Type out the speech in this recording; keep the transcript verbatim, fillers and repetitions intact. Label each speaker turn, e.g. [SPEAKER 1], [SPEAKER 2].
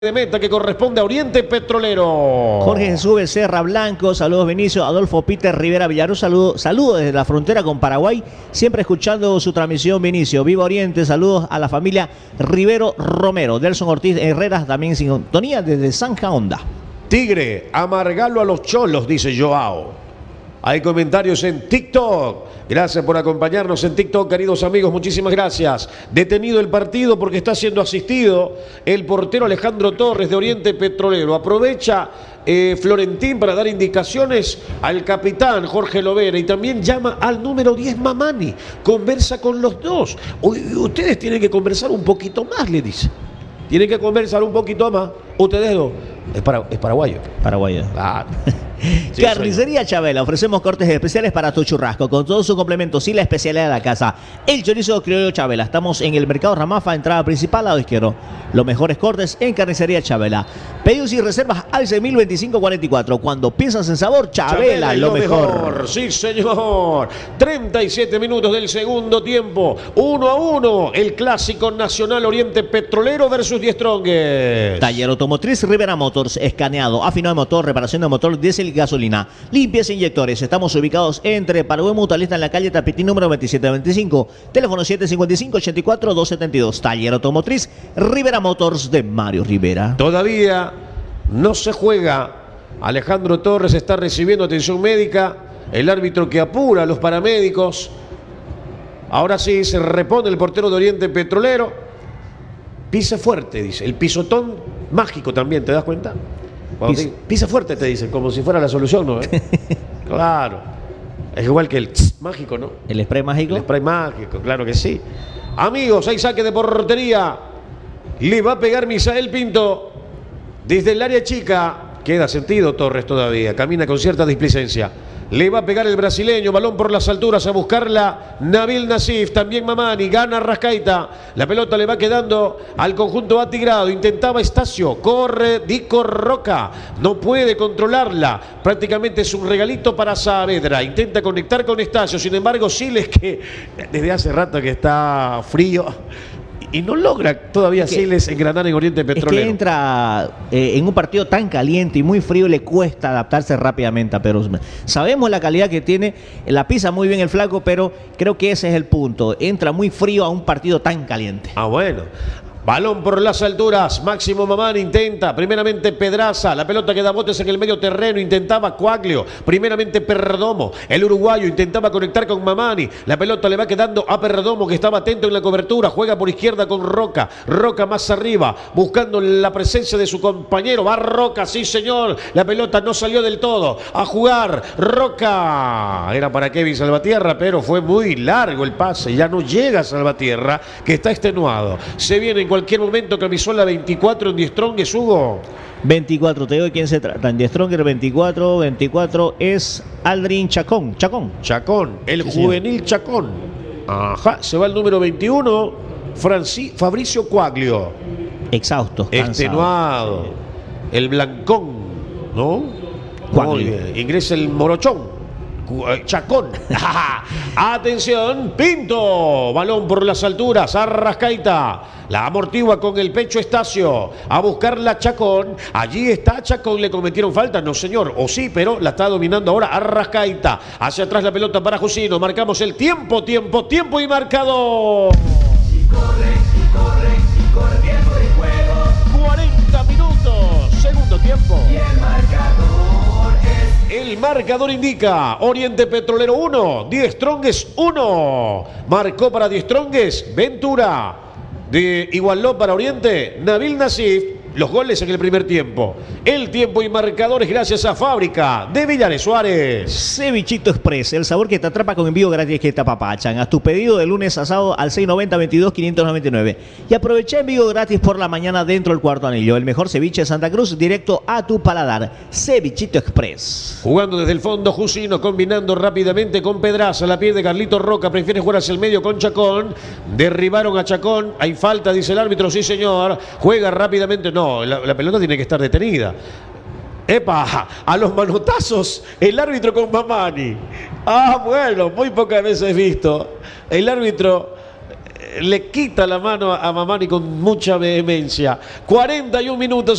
[SPEAKER 1] de meta que corresponde a Oriente Petrolero.
[SPEAKER 2] Jorge Jesús Becerra Blanco, saludos Benicio, Adolfo Peter Rivera Villaruz, saludos saludo desde la frontera con Paraguay, siempre escuchando su transmisión Benicio. Viva Oriente, saludos a la familia Rivero Romero. Delson Ortiz Herrera también sin sintonía desde Zanja Honda.
[SPEAKER 1] Tigre, amargalo a los cholos, dice Joao. Hay comentarios en TikTok. Gracias por acompañarnos en TikTok, queridos amigos. Muchísimas gracias. Detenido el partido porque está siendo asistido el portero Alejandro Torres de Oriente Petrolero. Aprovecha eh, Florentín para dar indicaciones al capitán Jorge Lovera y también llama al número diez Mamani. Conversa con los dos. Ustedes tienen que conversar un poquito más, le dice. Tienen que conversar un poquito más. Ustedes dos. Es, para, es paraguayo.
[SPEAKER 2] Paraguayo.
[SPEAKER 1] Ah. Sí,
[SPEAKER 2] Carnicería Chabela, ofrecemos cortes especiales para tu churrasco con todos sus complementos y la especialidad de la casa. El chorizo criollo Chabela. Estamos en el mercado Ramafa, entrada principal, lado izquierdo. Los mejores cortes en Carnicería Chabela. Pedidos y reservas al seis mil veinticinco cuarenta y cuatro. Cuando piensas en sabor, Chabela, Chabela lo, lo mejor. mejor.
[SPEAKER 1] Sí, señor. treinta y siete minutos del segundo tiempo. uno a uno. El clásico nacional Oriente Petrolero versus Die Strongest.
[SPEAKER 2] Taller Automotriz Rivera Motors. Escaneado, afinado de motor, reparación de motor, diésel y gasolina. Limpias e inyectores. Estamos ubicados entre Paraguay Mutualista en la calle Tapitín número veintisiete veinticinco. Teléfono siete cinco cinco, ochenta y cuatro, doscientos setenta y dos. Taller Automotriz Rivera Motors de Mario Rivera.
[SPEAKER 1] Todavía no se juega. Alejandro Torres está recibiendo atención médica. El árbitro que apura a los paramédicos. Ahora sí se repone el portero de Oriente Petrolero. Pisa fuerte, dice. El pisotón mágico también, ¿te das cuenta? Pisa, te, pisa fuerte, te dicen, como si fuera la solución, ¿no? ¿Eh? Claro. Es igual que el tss, mágico, ¿no?
[SPEAKER 2] ¿El spray mágico?
[SPEAKER 1] El spray mágico, claro que sí. Amigos, hay saque de portería. Le va a pegar Misael Pinto desde el área chica. Queda sentido Torres todavía. Camina con cierta displicencia. Le va a pegar el brasileño, balón por las alturas a buscarla Nabil Nasif, también Mamani, gana Rascaita, la pelota le va quedando al conjunto atigrado, intentaba Estacio, corre Dico Roca, no puede controlarla, prácticamente es un regalito para Saavedra, intenta conectar con Estacio, sin embargo Siles que desde hace rato que está frío y no logra todavía Siles engranar en Oriente Petrolero.
[SPEAKER 2] Es que entra eh, en un partido tan caliente y muy frío, le cuesta adaptarse rápidamente a Perú. Sabemos la calidad que tiene, la pisa muy bien el flaco, pero creo que ese es el punto. Entra muy frío a un partido tan caliente.
[SPEAKER 1] Ah, bueno. Balón por las alturas, Máximo Mamani intenta, primeramente Pedraza, la pelota que da botes en el medio terreno, intentaba Coaglio, primeramente Perdomo, el uruguayo intentaba conectar con Mamani, la pelota le va quedando a Perdomo que estaba atento en la cobertura, juega por izquierda con Roca, Roca más arriba, buscando la presencia de su compañero, va Roca, sí señor, la pelota no salió del todo, a jugar, Roca, era para Kevin Salvatierra, pero fue muy largo el pase, ya no llega Salvatierra, que está extenuado, se viene en cualquier momento camisola veinticuatro en Die Strongest, Hugo.
[SPEAKER 2] veinticuatro, te digo de quién se trata. En Die Strongest veinticuatro, veinticuatro es Aldrin Chacón. Chacón.
[SPEAKER 1] Chacón, el sí, juvenil señor. Chacón. Ajá, se va el número veintiuno, Franci, Fabricio Coaglio.
[SPEAKER 2] Exhausto.
[SPEAKER 1] Extenuado. Cansado. El blancón, ¿no? Coaglio. Ingresa el morochón. Chacón. Atención, Pinto. Balón por las alturas. Arrascaita. La amortigua con el pecho Estacio. A buscarla Chacón. Allí está Chacón. ¿Le cometieron falta? No, señor. O sí, pero la está dominando ahora Arrascaita. Hacia atrás la pelota para Jusino. Marcamos el tiempo, tiempo, tiempo y marcador.
[SPEAKER 3] Y corre, y corre, y corre tiempo de juego.
[SPEAKER 1] cuarenta minutos. Segundo tiempo.
[SPEAKER 3] Y el marcador.
[SPEAKER 1] El marcador indica Oriente Petrolero uno, Die Strongest uno. Marcó para Die Strongest Ventura. De igualó para Oriente Nabil Nasif. Los goles en el primer tiempo. El tiempo y marcadores gracias a Fábrica de Villares Suárez.
[SPEAKER 2] Cevichito Express, el sabor que te atrapa con envío gratis que te apapachan. Haz tu pedido de lunes a sábado al seis noventa, veintidós, quinientos noventa y nueve. Y aprovecha envío gratis por la mañana dentro del Cuarto Anillo. El mejor ceviche de Santa Cruz, directo a tu paladar. Cevichito Express.
[SPEAKER 1] Jugando desde el fondo, Jusino combinando rápidamente con Pedraza. La pierde Carlito Roca, prefiere jugar hacia el medio con Chacón. Derribaron a Chacón. Hay falta, dice el árbitro. Sí, señor. Juega rápidamente. No. No, la, la pelota tiene que estar detenida. ¡Epa! A los manotazos, el árbitro con Mamani. Ah, bueno, muy pocas veces visto. El árbitro le quita la mano a Mamani con mucha vehemencia. cuarenta y un minutos.